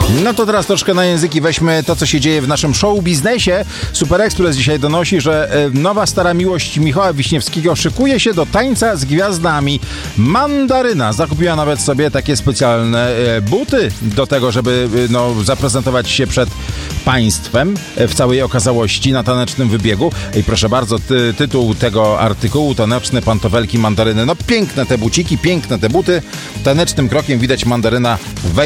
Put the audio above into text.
No to teraz troszkę na języki weźmy to, co się dzieje w naszym show biznesie. Super Express dzisiaj donosi, że nowa stara miłość Michała Wiśniewskiego szykuje się do tańca z gwiazdami. Mandaryna zakupiła nawet sobie takie specjalne buty do tego, żeby zaprezentować się przed państwem w całej okazałości na tanecznym wybiegu. I proszę bardzo, tytuł tego artykułu: taneczne pantofel Mandaryny. No piękne te buciki, piękne te buty. Tanecznym krokiem widać Mandaryna